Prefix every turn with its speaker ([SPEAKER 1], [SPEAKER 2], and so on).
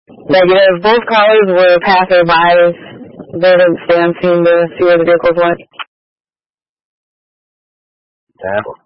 [SPEAKER 1] Negative. Both callers were passerbys. They didn't stay on scene to see where the vehicles went.
[SPEAKER 2] Tampa.